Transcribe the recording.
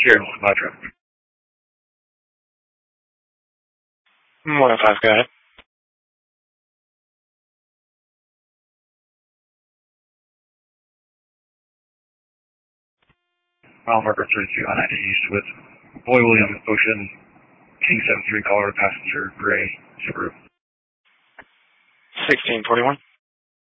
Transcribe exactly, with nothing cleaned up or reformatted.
Sierra one five traffic. one oh five, go ahead. Mile marker thirty-two I ninety East with Boy William Ocean King seven three caller passenger gray Subaru. sixteen forty-one.